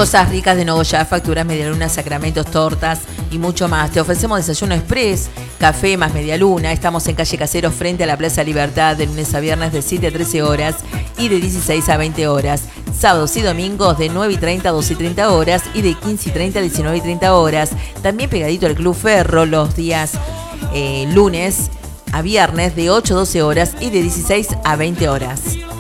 cosas ricas de Nogoyá, facturas, medialunas, sacramentos, tortas y mucho más. Te ofrecemos desayuno express, café más medialuna. Estamos en calle Caseros frente a la Plaza Libertad de lunes a viernes de 7 a 13 horas y de 16 a 20 horas. Sábados y domingos de 9 y 30 a 12 y 30 horas y de 15 y 30 a 19 y 30 horas. También pegadito al Club Ferro los días lunes a viernes de 8 a 12 horas y de 16 a 20 horas.